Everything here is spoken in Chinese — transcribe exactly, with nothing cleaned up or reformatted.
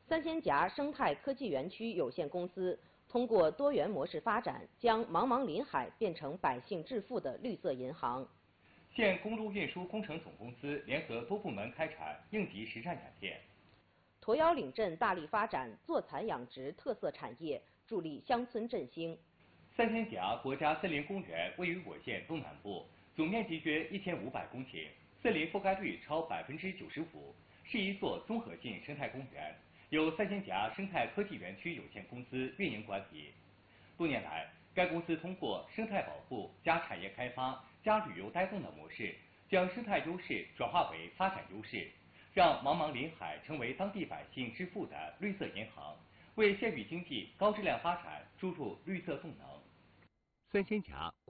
三仙峡生态科技园区有限公司通过多元模式发展，将茫茫林海变成百姓致富的绿色银行。 县公路运输工程总公司联合多部门开展应急实战展现。 驼腰岭镇大力发展坐蚕养殖特色产业，助力乡村振兴。 三仙峡国家森林公园位于我县东南部，总面积约一千五百公顷，森林覆盖率超百分之九十五，是一座综合性生态公园。由三仙峡生态科技园区有限公司运营管理。多年来，该公司通过生态保护加产业开发加旅游带动的模式，将生态优势转化为发展优势，让茫茫林海成为当地百姓致富的绿色银行，为县域经济高质量发展注入绿色动能。三仙峡